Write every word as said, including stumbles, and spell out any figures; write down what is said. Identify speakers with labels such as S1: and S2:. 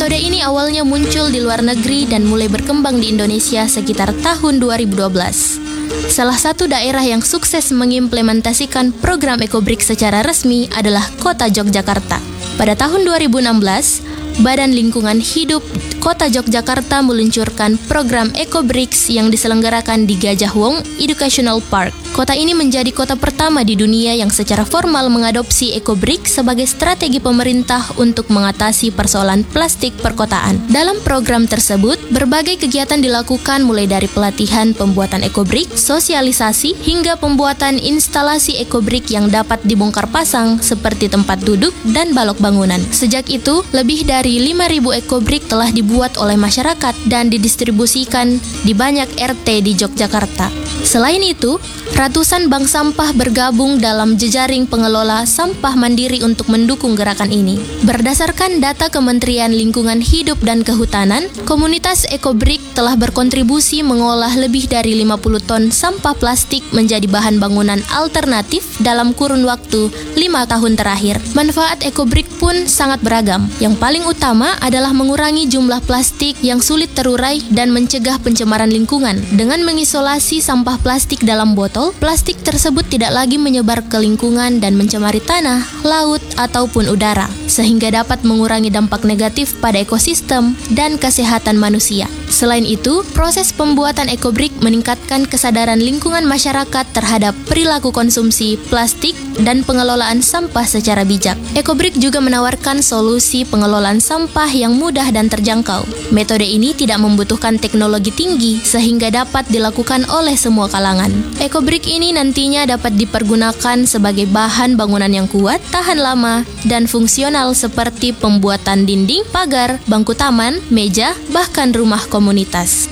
S1: Metode ini awalnya muncul di luar negeri dan mulai berkembang di Indonesia sekitar tahun dua ribu dua belas. Salah satu daerah yang sukses mengimplementasikan program EcoBriks secara resmi adalah Kota Yogyakarta. Pada tahun dua ribu enam belas, Badan Lingkungan Hidup Kota Yogyakarta meluncurkan program EcoBriks yang diselenggarakan di Gajah Wong Educational Park. Kota ini menjadi kota pertama di dunia yang secara formal mengadopsi EcoBriks sebagai strategi pemerintah untuk mengatasi persoalan plastik perkotaan. Dalam program tersebut, berbagai kegiatan dilakukan mulai dari pelatihan pembuatan EcoBriks, sosialisasi, hingga pembuatan instalasi EcoBriks yang dapat dibongkar pasang seperti tempat duduk dan balok bangunan. Sejak itu, lebih dari Dari lima ribu EcoBriks telah dibuat oleh masyarakat dan didistribusikan di banyak R T di Yogyakarta. Selain itu, ratusan bank sampah bergabung dalam jejaring pengelola sampah mandiri untuk mendukung gerakan ini. Berdasarkan data Kementerian Lingkungan Hidup dan Kehutanan, komunitas EcoBriks telah berkontribusi mengolah lebih dari lima puluh ton sampah plastik menjadi bahan bangunan alternatif dalam kurun waktu lima tahun terakhir. Manfaat EcoBriks pun sangat beragam. Yang paling utama adalah mengurangi jumlah plastik yang sulit terurai dan mencegah pencemaran lingkungan. Dengan mengisolasi sampah plastik dalam botol, plastik tersebut tidak lagi menyebar ke lingkungan dan mencemari tanah, laut, ataupun udara, sehingga dapat mengurangi dampak negatif pada ekosistem dan kesehatan manusia. Selain itu, proses pembuatan EcoBriks meningkatkan kesadaran lingkungan masyarakat terhadap perilaku konsumsi plastik dan pengelolaan sampah secara bijak. EcoBriks juga menawarkan solusi pengelolaan sampah yang mudah dan terjangkau. Metode ini tidak membutuhkan teknologi tinggi sehingga dapat dilakukan oleh semua kalangan. EcoBriks ini nantinya dapat dipergunakan sebagai bahan bangunan yang kuat, tahan lama, dan fungsional seperti pembuatan dinding, pagar, bangku taman, meja, bahkan rumah komunitas.